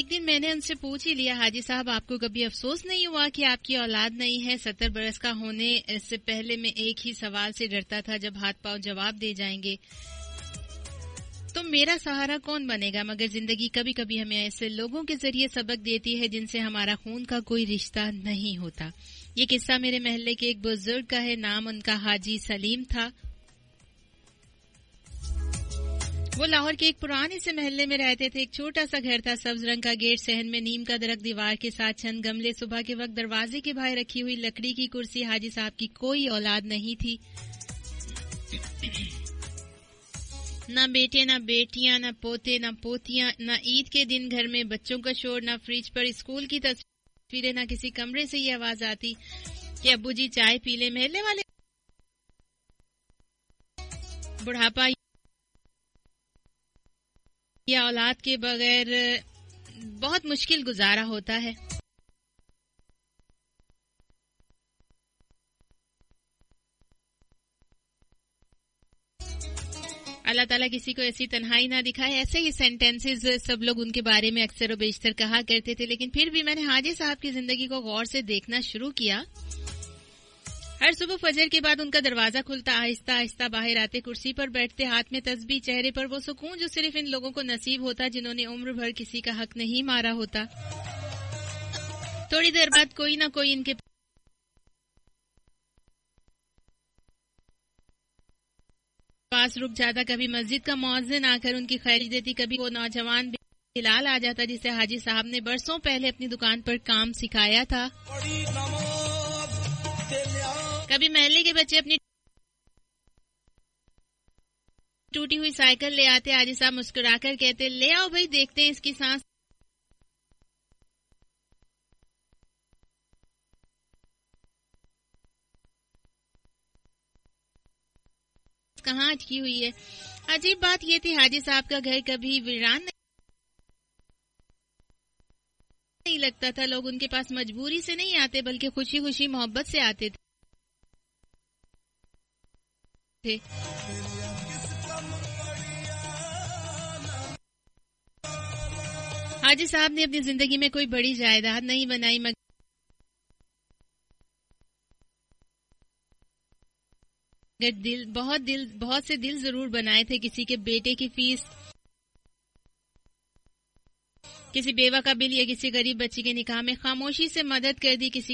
ایک دن میں نے ان سے پوچھ ہی لیا، حاجی صاحب آپ کو کبھی افسوس نہیں ہوا کہ آپ کی اولاد نہیں ہے؟ 70 برس کا ہونے سے پہلے میں ایک ہی سوال سے ڈرتا تھا، جب ہاتھ پاؤں جواب دے جائیں گے تو میرا سہارا کون بنے گا؟ مگر زندگی کبھی کبھی ہمیں ایسے لوگوں کے ذریعے سبق دیتی ہے جن سے ہمارا خون کا کوئی رشتہ نہیں ہوتا۔ یہ قصہ میرے محلے کے ایک بزرگ کا ہے، نام ان کا حاجی سلیم تھا۔ وہ لاہور کے ایک پرانے سے محلے میں رہتے تھے۔ ایک چھوٹا سا گھر تھا، سبز رنگ کا گیٹ، صحن میں نیم کا درخت، دیوار کے ساتھ چند گملے، صبح کے وقت دروازے کے باہر رکھی ہوئی لکڑی کی کرسی۔ حاجی صاحب کی کوئی اولاد نہیں تھی، نہ بیٹے نہ بیٹیاں، نہ پوتے نہ پوتیاں، نہ عید کے دن گھر میں بچوں کا شور، نہ فریج پر اسکول کی تصویریں، نہ کسی کمرے سے یہ آواز آتی کہ ابو جی چائے پی لیں۔ محلے والے بڑھاپا یا اولاد کے بغیر بہت مشکل گزارا ہوتا ہے۔ اللہ تعالیٰ کسی کو ایسی تنہائی نہ دکھائے۔ ایسے ہی سینٹینسز سب لوگ ان کے بارے میں اکثر و بیشتر کہا کرتے تھے، لیکن پھر بھی میں نے حاجی صاحب کی زندگی کو غور سے دیکھنا شروع کیا۔ ہر صبح فجر کے بعد ان کا دروازہ کھلتا، آہستہ آہستہ باہر آتے، کرسی پر بیٹھتے، ہاتھ میں تسبیح، چہرے پر وہ سکون جو صرف ان لوگوں کو نصیب ہوتا جنہوں نے عمر بھر کسی کا حق نہیں مارا ہوتا۔ تھوڑی دیر بعد کوئی نہ کوئی ان کے پاس رک جاتا، کبھی مسجد کا مؤذن آ کر ان کی خیر دیتی، کبھی وہ نوجوان بلال آ جاتا جسے حاجی صاحب نے برسوں پہلے اپنی دکان پر کام سکھایا تھا، کبھی محلے کے بچے اپنی ٹوٹی ہوئی سائیکل لے آتے، حاجی صاحب مسکرا کر کہتے لے آؤ بھائی، دیکھتے ہیں اس کی سانس کہاں اٹکی ہوئی ہے۔ عجیب بات یہ تھی، حاجی صاحب کا گھر کبھی ویران نہیں لگتا تھا۔ لوگ ان کے پاس مجبوری سے نہیں آتے بلکہ خوشی خوشی محبت سے آتے تھے۔ حاجی صاحب نے اپنی زندگی میں کوئی بڑی جائیداد نہیں بنائی، مگر بہت سے دل ضرور بنائے تھے۔ کسی کے بیٹے کی فیس، کسی بیوہ کا بل یا کسی غریب بچی کے نکاح میں خاموشی سے مدد کر دی، کسی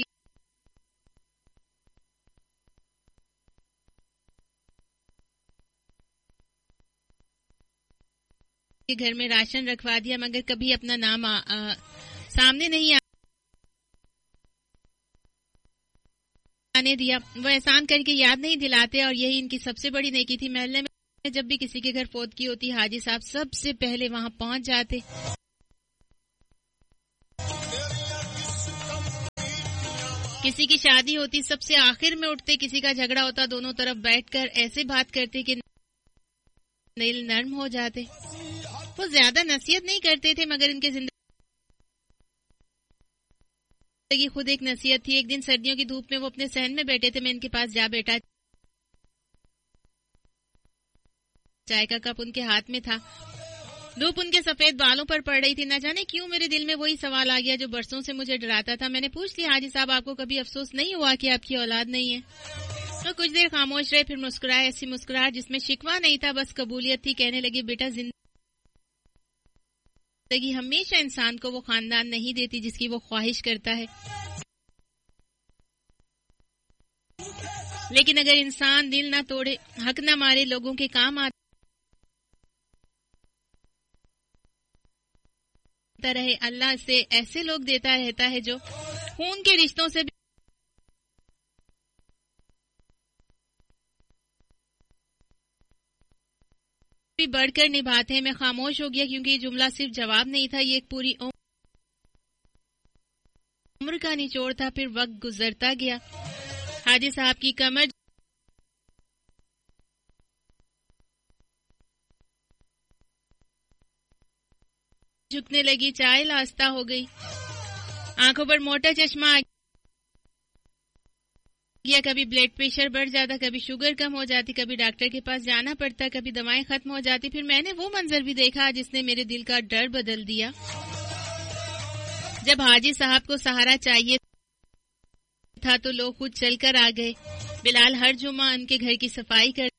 کے گھر میں راشن رکھوا دیا، مگر کبھی اپنا نام سامنے نہیں آنے دیا۔ وہ احسان کر کے یاد نہیں دلاتے، اور یہی ان کی سب سے بڑی نیکی تھی۔ محلے میں جب بھی کسی کے گھر فوتگی ہوتی، حاجی صاحب سب سے پہلے وہاں پہنچ جاتے۔ کسی کی شادی ہوتی سب سے آخر میں اٹھتے، کسی کا جھگڑا ہوتا دونوں طرف بیٹھ کر ایسے بات کرتے کہ دل نرم ہو جاتے۔ وہ زیادہ نصیحت نہیں کرتے تھے، مگر ان کے زندگی خود ایک نصیحت تھی۔ ایک دن سردیوں کی دھوپ میں وہ اپنے صحن میں بیٹھے تھے، میں ان کے پاس جا بیٹھا، چائے کا کپ ان کے ہاتھ میں تھا، دھوپ ان کے سفید بالوں پر پڑ رہی تھی۔ نہ جانے کیوں میرے دل میں وہی سوال آ گیا جو برسوں سے مجھے ڈراتا تھا۔ میں نے پوچھ لیا، حاجی صاحب آپ کو کبھی افسوس نہیں ہوا کہ آپ کی اولاد نہیں ہے؟ تو کچھ دیر خاموش رہے، پھر مسکرائے، ایسی مسکراہٹ جس میں شکوہ نہیں تھا، بس قبولیت تھی۔ کہنے لگے بیٹا، زندگی ہمیشہ انسان کو وہ خاندان نہیں دیتی جس کی وہ خواہش کرتا ہے، لیکن اگر انسان دل نہ توڑے، حق نہ مارے، لوگوں کے کام آتا رہے، اللہ سے ایسے لوگ دیتا رہتا ہے جو خون کے رشتوں سے بھی بڑھ کر نبھاتے ہیں۔ میں خاموش ہو گیا کیونکہ یہ جملہ صرف جواب نہیں تھا، یہ ایک پوری عمر کا نچوڑ تھا۔ پھر وقت گزرتا گیا، حاجی صاحب کی کمر جھکنے لگی، چائے لاستا ہو گئی، آنکھوں پر موٹا چشمہ آ گیا، کبھی بلڈ پریشر بڑھ جاتا، کبھی شوگر کم ہو جاتی، کبھی ڈاکٹر کے پاس جانا پڑتا، کبھی دوائیں ختم ہو جاتی۔ پھر میں نے وہ منظر بھی دیکھا جس نے میرے دل کا ڈر بدل دیا۔ جب حاجی صاحب کو سہارا چاہیے تھا تو لوگ خود چل کر آ گئے. بلال ہر جمعہ ان کے گھر کی صفائی کر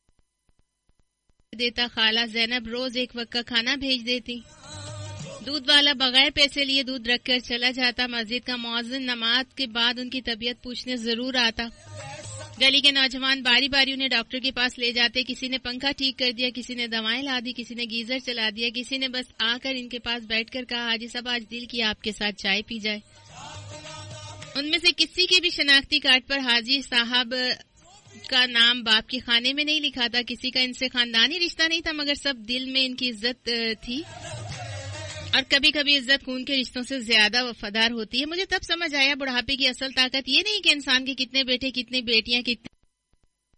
دیتا. خالہ زینب روز ایک وقت کا کھانا بھیج دیتی. دودھ والا بغیر پیسے لیے دودھ رکھ کر چلا جاتا. مسجد کا مؤذن نماز کے بعد ان کی طبیعت پوچھنے ضرور آتا. گلی کے نوجوان باری باری انہیں ڈاکٹر کے پاس لے جاتے. کسی نے پنکھا ٹھیک کر دیا, کسی نے دوائیں لا دی, کسی نے گیزر چلا دیا, کسی نے بس آ کر ان کے پاس بیٹھ کر کہا حاجی صاحب آج دل کیا آپ کے ساتھ چائے پی جائے. ان میں سے کسی کے بھی شناختی کارڈ پر حاجی صاحب کا نام باپ کے خانے میں نہیں لکھا تھا. کسی کا ان سے خاندانی رشتہ نہیں تھا, مگر سب دل میں ان کی عزت تھی. اور کبھی کبھی عزت خون کے رشتوں سے زیادہ وفادار ہوتی ہے. مجھے تب سمجھ آیا بڑھاپے کی اصل طاقت یہ نہیں کہ انسان کے کتنے بیٹے, کتنی بیٹیاں, کتنے